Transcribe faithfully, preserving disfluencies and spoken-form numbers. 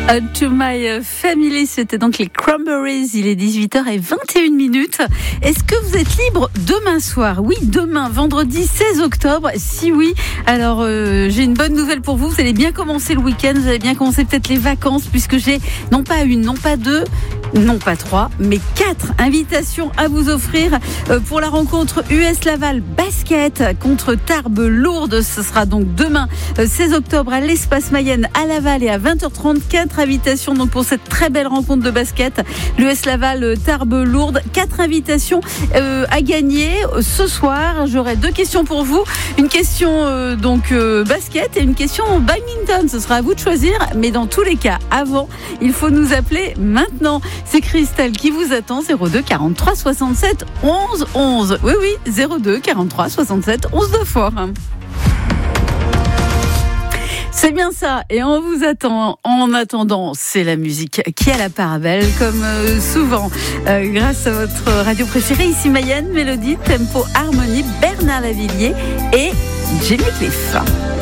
Uh, to my family, c'était donc les Cranberries. Il est dix-huit heures vingt et une minutes. Est-ce que vous êtes libre demain soir? Oui, demain, vendredi seize octobre. Si oui, alors euh, j'ai une bonne nouvelle pour vous. Vous allez bien commencer le week-end. Vous allez bien commencer peut-être les vacances, puisque j'ai non pas une, non pas deux, non pas trois, mais quatre invitations à vous offrir euh, pour la rencontre U S Laval Basket contre Tarbes Lourdes. Ce sera donc demain euh, seize octobre à l'Espace Mayenne à Laval et à vingt heures trente. Quatre invitations donc pour cette très belle rencontre de basket. L'U S Laval euh, Tarbes Lourdes. Quatre invitations euh, à gagner ce soir. J'aurai deux questions pour vous. Une question euh, donc euh, basket et une question badminton. Ce sera à vous de choisir. Mais dans tous les cas, avant, il faut nous appeler maintenant. C'est Christelle qui vous attend, zéro deux quarante-trois soixante-sept onze onze. Oui, oui, zéro deux quarante-trois soixante-sept onze deux fois. C'est bien ça, et on vous attend. En attendant, c'est la musique qui a la part belle, comme euh, souvent, euh, grâce à votre radio préférée, ici Mayenne, Mélodie, Tempo, Harmonie, Bernard Lavillier et Jimmy Cliff.